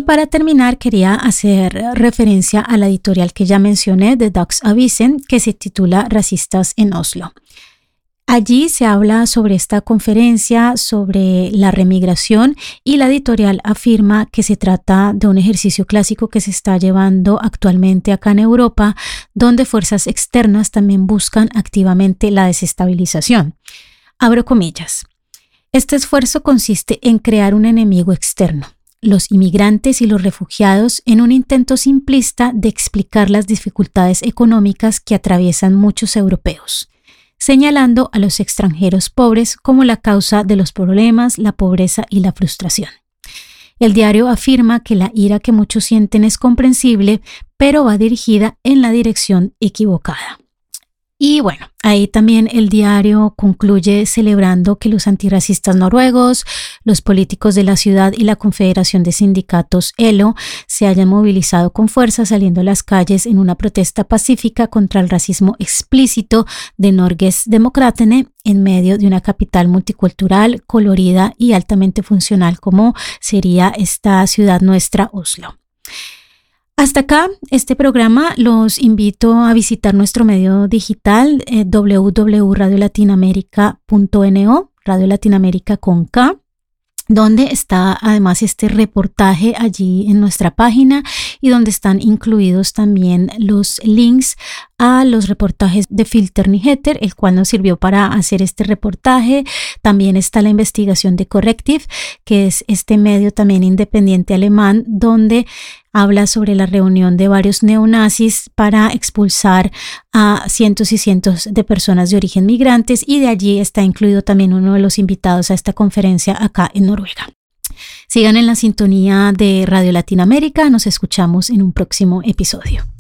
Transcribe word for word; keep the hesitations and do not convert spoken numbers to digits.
para terminar, quería hacer referencia a la editorial que ya mencioné de Dagsavisen, que se titula Racistas en Oslo. Allí se habla sobre esta conferencia, sobre la remigración, y la editorial afirma que se trata de un ejercicio clásico que se está llevando actualmente acá en Europa, donde fuerzas externas también buscan activamente la desestabilización. Abro comillas. Este esfuerzo consiste en crear un enemigo externo, los inmigrantes y los refugiados, en un intento simplista de explicar las dificultades económicas que atraviesan muchos europeos, señalando a los extranjeros pobres como la causa de los problemas, la pobreza y la frustración. El diario afirma que la ira que muchos sienten es comprensible, pero va dirigida en la dirección equivocada. Y bueno, ahí también el diario concluye celebrando que los antirracistas noruegos, los políticos de la ciudad y la Confederación de Sindicatos E L O se hayan movilizado con fuerza saliendo a las calles en una protesta pacífica contra el racismo explícito de Norges Demokratene en medio de una capital multicultural, colorida y altamente funcional como sería esta ciudad nuestra, Oslo. Hasta acá este programa. Los invito a visitar nuestro medio digital eh, doble u doble u doble u punto radio latinoamerica punto ene o, Radio Latinoamérica con K, donde está además este reportaje allí en nuestra página y donde están incluidos también los links a los reportajes de Filter Nyheter, el cual nos sirvió para hacer este reportaje. También está la investigación de Correctiv, que es este medio también independiente alemán, donde habla sobre la reunión de varios neonazis para expulsar a cientos y cientos de personas de origen migrantes, y de allí está incluido también uno de los invitados a esta conferencia acá en Noruega. Sigan en la sintonía de Radio Latinoamérica. Nos escuchamos en un próximo episodio.